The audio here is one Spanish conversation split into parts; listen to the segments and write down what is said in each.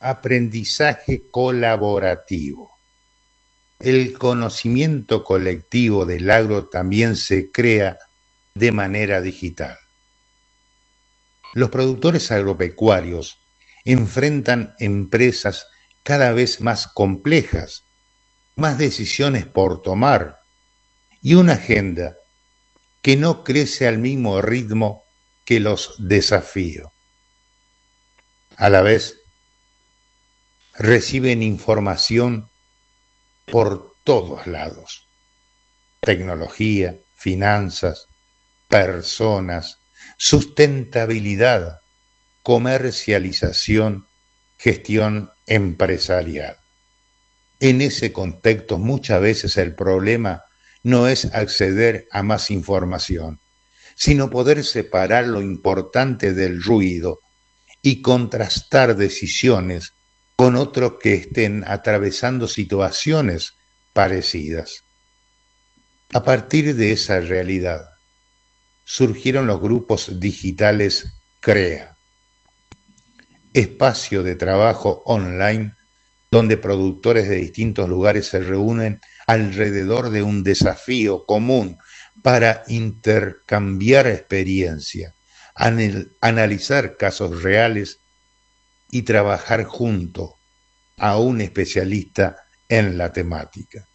aprendizaje colaborativo. El conocimiento colectivo del agro también se crea de manera digital. Los productores agropecuarios enfrentan empresas cada vez más complejas, más decisiones por tomar y una agenda que no crece al mismo ritmo que los desafíos. A la vez, reciben información por todos lados: tecnología, finanzas, personas, sustentabilidad, comercialización, gestión empresarial. En ese contexto, muchas veces el problema no es acceder a más información, sino poder separar lo importante del ruido y contrastar decisiones con otros que estén atravesando situaciones parecidas. A partir de esa realidad, surgieron los grupos digitales CREA, espacio de trabajo online donde productores de distintos lugares se reúnen alrededor de un desafío común para intercambiar experiencia, analizar casos reales y trabajar junto a un especialista en la temática.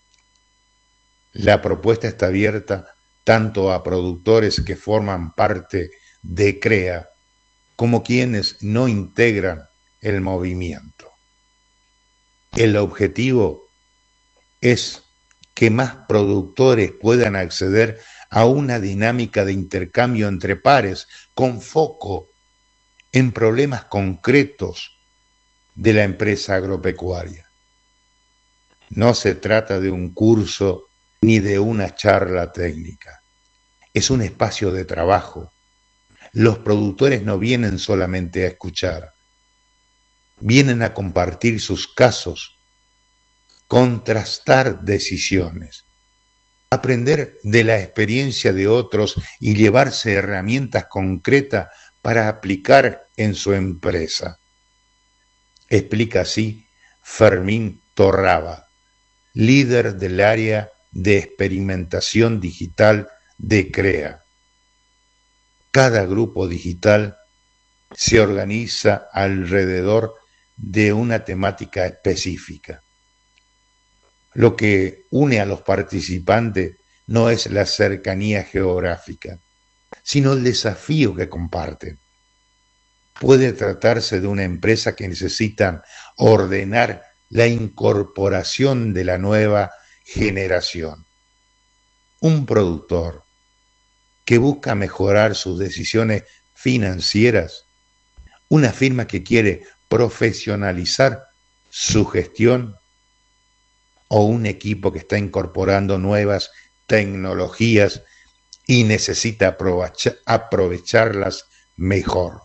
La propuesta está abierta tanto a productores que forman parte de CREA como quienes no integran el movimiento. El objetivo es que más productores puedan acceder a una dinámica de intercambio entre pares con foco en problemas concretos de la empresa agropecuaria. No se trata de un curso ni de una charla técnica. Es un espacio de trabajo. Los productores no vienen solamente a escuchar, vienen a compartir sus casos, contrastar decisiones, aprender de la experiencia de otros y llevarse herramientas concretas para aplicar en su empresa. Explica así Fermín Torraba, líder del área de experimentación digital de CREA. Cada grupo digital se organiza alrededor de una temática específica. Lo que une a los participantes no es la cercanía geográfica, sino el desafío que comparten. Puede tratarse de una empresa que necesita ordenar la incorporación de la nueva generación. Un productor que busca mejorar sus decisiones financieras, una firma que quiere profesionalizar su gestión o un equipo que está incorporando nuevas tecnologías y necesita aprovecharlas mejor.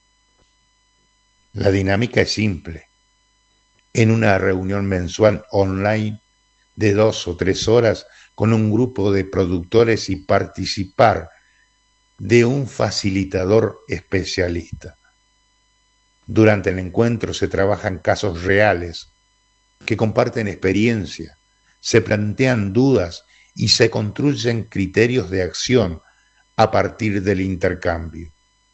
La dinámica es simple. En una reunión mensual online de 2 o 3 horas con un grupo de productores y participar de un facilitador especialista. Durante el encuentro se trabajan casos reales que comparten experiencia, se plantean dudas y se construyen criterios de acción a partir del intercambio.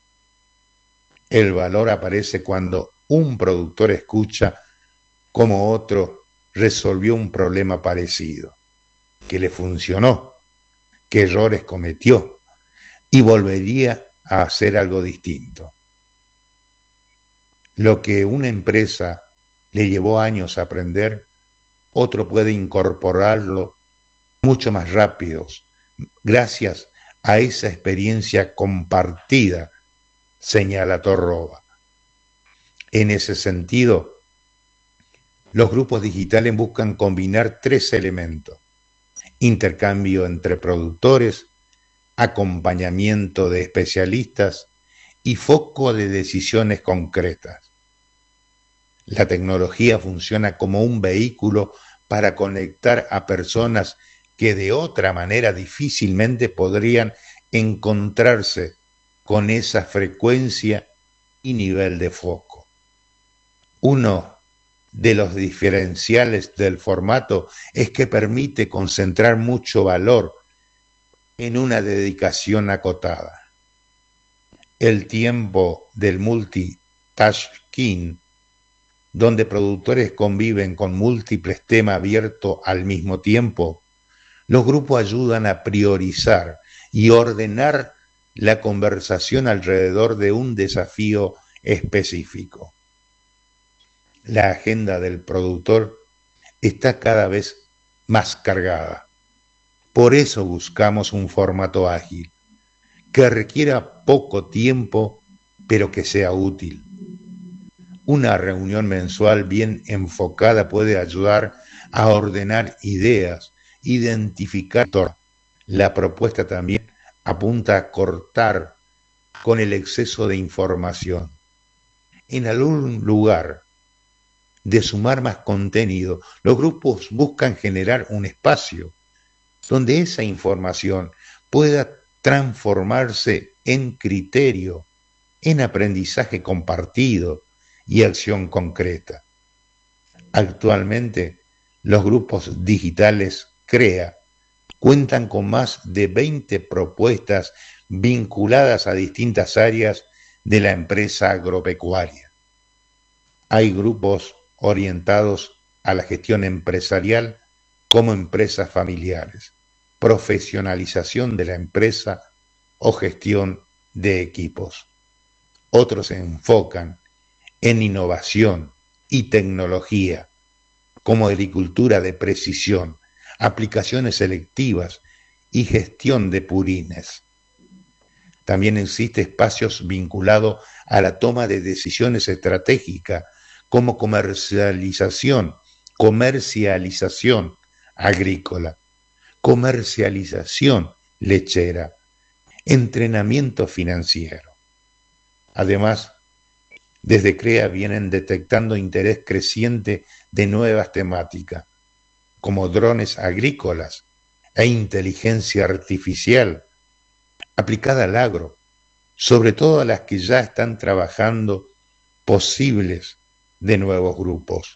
El valor aparece cuando un productor escucha cómo otro resolvió un problema parecido, que le funcionó, qué errores cometió y volvería a hacer algo distinto. Lo que una empresa le llevó años a aprender, otro puede incorporarlo mucho más rápido, gracias a esa experiencia compartida, señala Torraba. En ese sentido, los grupos digitales buscan combinar 3 elementos: intercambio entre productores, acompañamiento de especialistas y foco de decisiones concretas. La tecnología funciona como un vehículo para conectar a personas que de otra manera difícilmente podrían encontrarse con esa frecuencia y nivel de foco. Uno de los diferenciales del formato es que permite concentrar mucho valor en una dedicación acotada. El tiempo del multitasking, donde productores conviven con múltiples temas abiertos al mismo tiempo, los grupos ayudan a priorizar y ordenar la conversación alrededor de un desafío específico. La agenda del productor está cada vez más cargada. Por eso buscamos un formato ágil, que requiera poco tiempo, pero que sea útil. Una reunión mensual bien enfocada puede ayudar a ordenar ideas, identificar. La propuesta también apunta a cortar con el exceso de información. En algún lugar de sumar más contenido, los grupos buscan generar un espacio donde esa información pueda transformarse en criterio, en aprendizaje compartido y acción concreta. Actualmente, los grupos digitales CREA cuentan con más de 20 propuestas vinculadas a distintas áreas de la empresa agropecuaria. Hay grupos orientados a la gestión empresarial como empresas familiares, profesionalización de la empresa o gestión de equipos. Otros se enfocan en innovación y tecnología, como agricultura de precisión, aplicaciones selectivas y gestión de purines. También existen espacios vinculados a la toma de decisiones estratégicas, como comercialización agrícola, comercialización lechera, entrenamiento financiero. Además, desde CREA vienen detectando interés creciente de nuevas temáticas, como drones agrícolas e inteligencia artificial aplicada al agro, sobre todo a las que ya están trabajando posibles de nuevos grupos.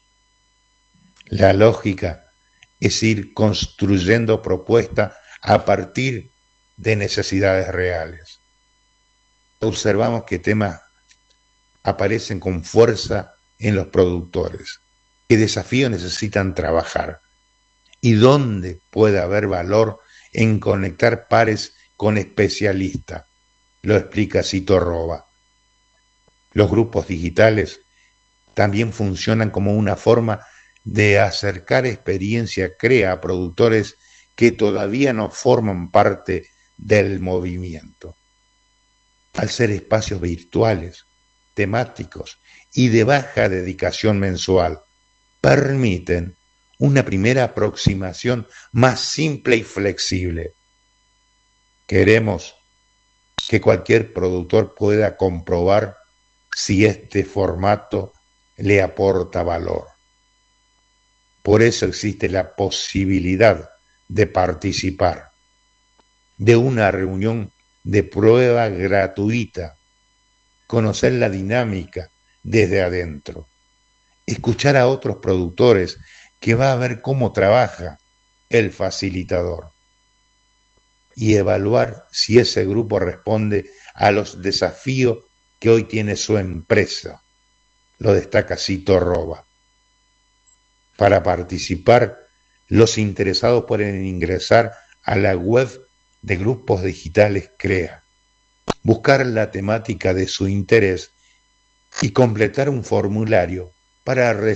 La lógica es ir construyendo propuestas a partir de necesidades reales. Observamos que temas aparecen con fuerza en los productores, qué desafíos necesitan trabajar y dónde puede haber valor en conectar pares con especialistas, lo explica Cito Roba. Los grupos digitales también funcionan como una forma de acercar experiencia CREA a productores que todavía no forman parte del movimiento. Al ser espacios virtuales, temáticos y de baja dedicación mensual, permiten una primera aproximación más simple y flexible. Queremos que cualquier productor pueda comprobar si este formato le aporta valor. Por eso existe la posibilidad de participar de una reunión de prueba gratuita, conocer la dinámica desde adentro, escuchar a otros productores que va a ver cómo trabaja el facilitador y evaluar si ese grupo responde a los desafíos que hoy tiene su empresa, lo destaca Cito Roba. Para participar, los interesados pueden ingresar a la web de Grupos Digitales CREA, buscar la temática de su interés y completar un formulario para recibir